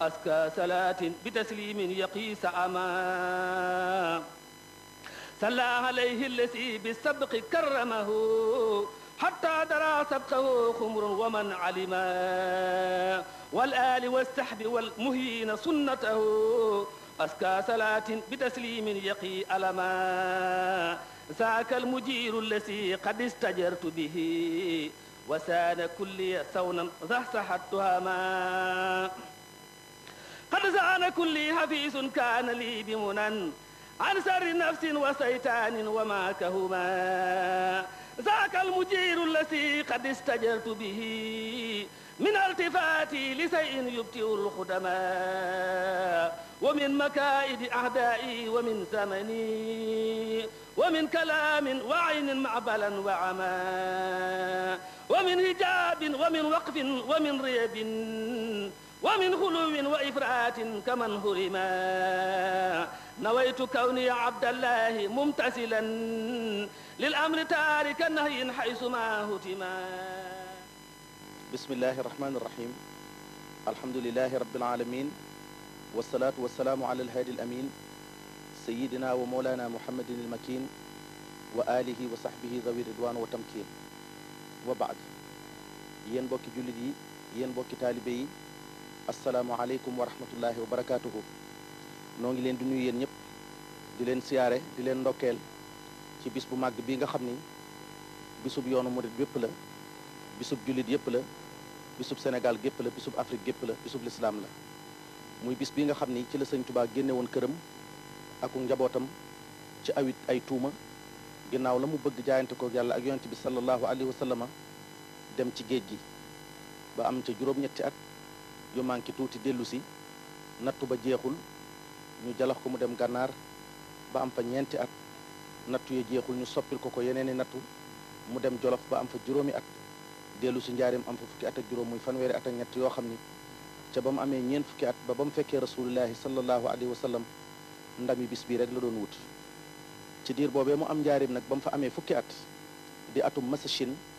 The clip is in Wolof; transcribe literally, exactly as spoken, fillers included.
أزكى صلاة بتسليم يقيس أما صلى عليه الذي بالسبق كرمه حتى درى سبقه خمر ومن علما والآل والسحب والمهين سنته أزكى صلاة بتسليم يقي ألما ذاك المجير الذي قد استجرت به وساد كل ثونا زحزحت تهما قد زان كل حفيظ كان لي بمنن عن سر نفس وسيطان وما كهما ذاك المجير الذي قد استجرت به من التفاتي لشيء يبتئ الخدماء ومن مكائد أعدائي ومن زمني ومن كلام وعين معبلا وعما ومن هجاب ومن وقف ومن ريب ومن خلو وإفرات كمن هرما نويت كوني عبد الله ممتثلا للأمر تارك النهي حيثما هتما بسم الله الرحمن الرحيم الحمد لله رب العالمين والصلاة والسلام على الهادي الأمين سيدنا ومولانا محمد المكين وآله وصحبه ذوي الرضوان والتمكين وبعد ين بوكي جولدي ين بوكي طالبي السلام عليكم ورحمة الله وبركاته noo ngi leen di nuyu yéen ñëpp di leen siyaare di leen ndokkeel ci bis bu màgg bii nga xam ni bisub yoonu murit bépp la bisub jullit yëpp la bisub Sénégal gépp la bisub Afrique gépp la bisub lislaam la muy bis bi nga xam ni ci la sëñ Tuubaa génne woon këram ak njabootam ci awit ay tuuma ginnaaw la mu bëgg jaayante ko yàlla ak yonent bi sallallahu alayhi wa sallama dem ci géej gi ba am ca juróom-ñetti at yu manqué tuuti dellu si nattu ba jeexul ñu jalax ko mu dem gànnaar ba am fa ñeenti at nattu ya jeexul ñu soppil ko ko yeneeni nattu mu dem jolof ba am fa juróomi at dellu si njaareem am fa fukki at ak juróom muy fanweeri at ak ñett yoo xam ni ca ba mu amee ñeent fukki at ba ba mu fekkee rasulullahi sallallahu alayhi wa sallam ndami bis bii rek la doon wut ci diir boobee mu am njaareem nag ba mu fa amee fukki at di atum masachin